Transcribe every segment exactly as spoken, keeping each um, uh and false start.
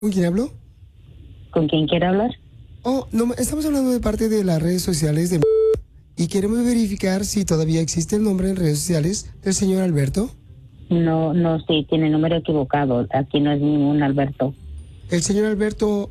¿Con quién hablo? ¿Con quién quiere hablar? Oh, no, estamos hablando de parte de las redes sociales de... Y queremos verificar si todavía existe el nombre en redes sociales del señor Alberto. No, no, sí, tiene número equivocado. Aquí no es ningún Alberto. El señor Alberto...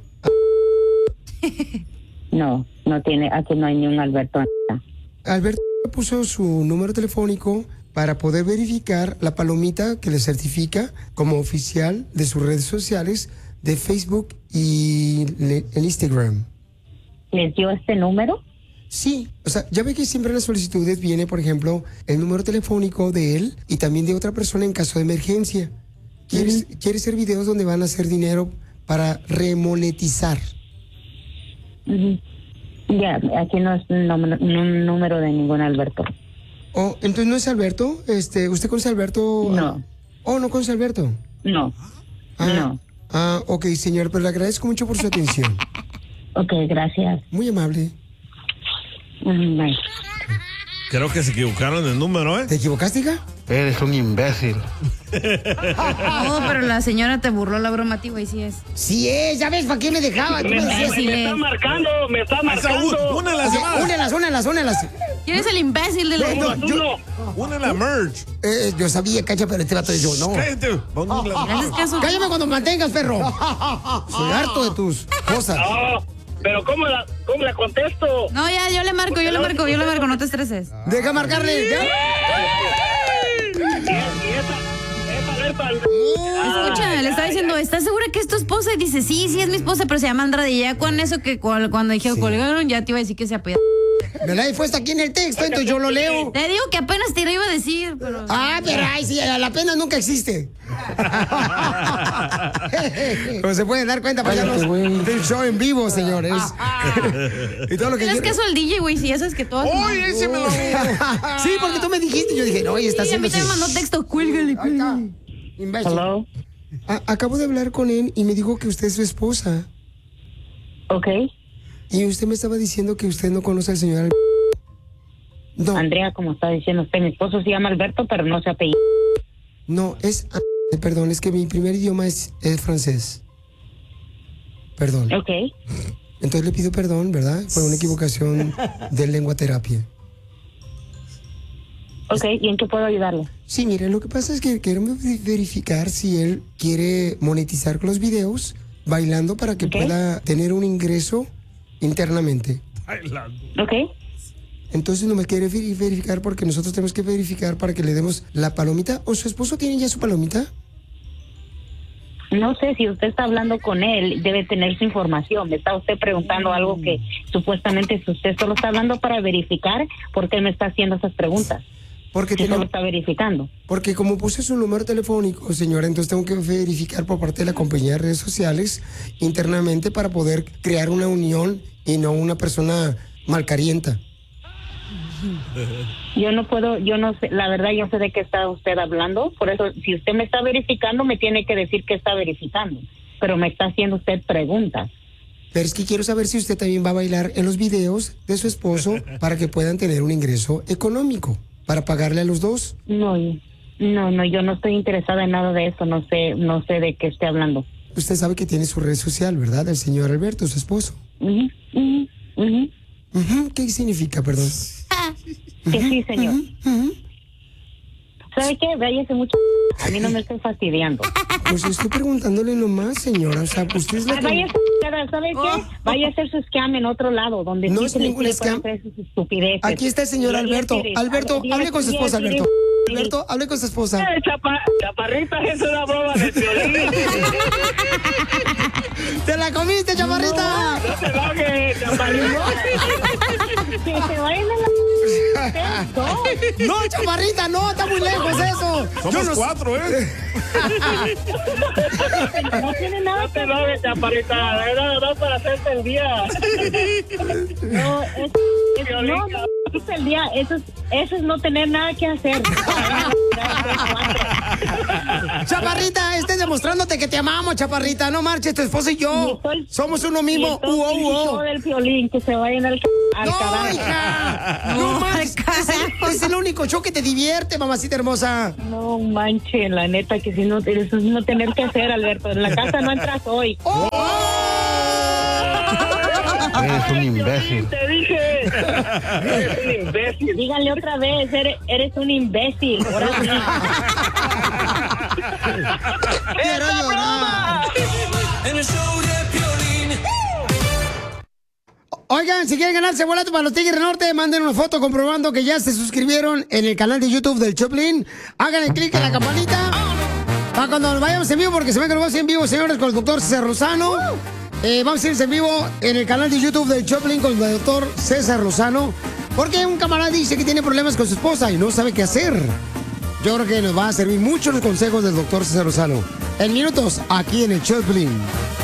No, no tiene, aquí no hay ni un Alberto. Alberto puso su número telefónico para poder verificar la palomita que le certifica como oficial de sus redes sociales de Facebook y le, el Instagram. ¿Les dio este número? Sí, o sea, ya ve que siempre en las solicitudes viene, por ejemplo, el número telefónico de él y también de otra persona en caso de emergencia. ¿Quieres, uh-huh. ¿Quiere hacer videos donde van a hacer dinero para remonetizar? Uh-huh. Ya, aquí no es un número, un número de ningún Alberto. Oh, entonces no es Alberto. Este, ¿usted conoce a Alberto? No. Oh, ¿no conoce a Alberto? No. Ah, no. Ah, ok, señor, pero le agradezco mucho por su atención. Ok, gracias. Muy amable. Mm, bye. Creo que se equivocaron el número, ¿eh? ¿Te equivocaste, hija? Eres un imbécil. No, pero la señora te burló la broma a ti, güey, sí es. Sí es, ya ves, ¿para qué me dejaba? Me, me, me, sí me está marcando, me está marcando. Únelas, llamadas. Únelas, únelas, únelas. ¿Quién es el imbécil de la... No, no, yo, Únela, merge. eh, yo sabía, cacha, pero este vato de yo, no. Cállate. Vamos a ¿Le haces caso? Cállame cuando mantengas, perro. Soy harto de tus cosas. No, pero ¿cómo la, cómo la contesto? No, ya, yo le marco, yo le marco, yo le marco, no te estreses. Deja marcarle. ¿Ya? Y esa, esa alerta. Escucha, le estaba diciendo, ¿estás segura que es tu esposa? Y dice, sí, sí es mi esposa, pero se llama Andrade. Y ya con eso que cuando, cuando dijeron Sí. colgaron, ya te iba a decir que se apellida. Me la he puesto aquí en el texto, entonces yo lo leo. Te digo que apenas te lo iba a decir, pero... Ah, pero ay, sí, la pena nunca existe. Como se pueden dar cuenta, paisanos, del show en vivo, señores. Y todo lo que ¿Le das quiero- caso al D J, güey? Si eso es que todo... Oye, ese me lo... Sí, porque tú me dijiste, yo dije, no, oye, está Sí, a mí haciendo... te mandó texto, cuélgale, cuélgale. Imbécil. Hello. A- acabo de hablar con él y me dijo que usted es su esposa. Ok. Y usted me estaba diciendo que usted no conoce al señor Al- No, Andrea, como está diciendo usted, mi esposo se llama Alberto, pero no se apellida. no, es... Perdón, es que mi primer idioma es, es francés. Perdón. Ok. Entonces le pido perdón, ¿verdad? Fue una equivocación de lenguaterapia. Ok, ¿y en qué puedo ayudarle? Sí, mire, lo que pasa es que queremos ver- verificar si él quiere monetizar con los videos bailando para que Ok. pueda tener un ingreso internamente. Bailando. Ok. Entonces no me quiere ver- verificar porque nosotros tenemos que verificar para que le demos la palomita. ¿O su esposo tiene ya su palomita? No sé si usted está hablando con él, debe tener su información. Me está usted preguntando algo que supuestamente usted solo está hablando para verificar por qué me está haciendo esas preguntas. Porque, Si solo tengo- está verificando. porque como puse su número telefónico, señora, entonces tengo que verificar por parte de la compañía de redes sociales internamente para poder crear una unión y no una persona malcarienta. Yo no puedo, yo no sé, la verdad yo sé de qué está usted hablando, por eso si usted me está verificando me tiene que decir que está verificando, pero me está haciendo usted preguntas. Pero es que quiero saber si usted también va a bailar en los videos de su esposo para que puedan tener un ingreso económico, para pagarle a los dos. No, no, no, yo no estoy interesada en nada de eso, no sé, no sé de qué esté hablando. Usted sabe que tiene su red social, ¿verdad? El señor Alberto, su esposo. Ujú, ujú, ujú. Ujú, ¿qué significa, perdón? Que sí, señor. Ujú. ¿Sabe qué? Váyase mucho. A mí no me estoy fastidiando. Pues estoy preguntándole nomás, señora. O sea, pues usted es la Ah, que... váyase, ¿sabe qué? Vaya a hacer su scam en otro lado, donde No sí es se le ningún pide para scam. hacer sus estupideces. Aquí está el señor Y- y- Alberto. y- Alberto, y- hable con su y- esposa, y- Alberto. y- Alberto, hable con su esposa. Eh, chapa- chaparrita, es una broma de violín. ¡Te la comiste, chaparrita! No te enojes, chaparrita. Que se vayan a la... No, chaparrita, no, está muy lejos eso. Somos Yo no- cuatro, ¿eh? No tiene nada No te enojes, chaparrita. Era nada más para hacerte el día. No, es, es- no, no, es el día, eso es, eso es no tener nada que hacer. Chaparrita, estés demostrándote que te amamos, Chaparrita. No marches, tu esposo y yo. Estoy, somos uno mismo. Uh, uh, uh, uh. del violín, que se vayan al, al no, carajo. hija. No, no marches. Es el, es el único show que te divierte, mamacita hermosa. No manches, la neta, que si no, eso es no tener que hacer, Alberto. En la casa no entras hoy. ¡Oh! Eres un imbécil. Te dije. Eres un imbécil. Díganle otra vez, eres, eres un imbécil. Ahora sí. Quiero llorar. En el show de Piolín. Oigan, si quieren ganarse boleto para los Tigres del Norte, manden una foto comprobando que ya se suscribieron en el canal de YouTube del Choplin. Háganle clic en la campanita para cuando nos vayamos en vivo, porque se ven que nos vamos en vivo, señores, con el doctor César Lozano. Eh, vamos a irse en vivo en el canal de YouTube del Choplin con el doctor César Lozano, porque un camarada dice que tiene problemas con su esposa y no sabe qué hacer. Yo creo que nos va a servir mucho los consejos del doctor César Lozano. En minutos, aquí en el Choplin.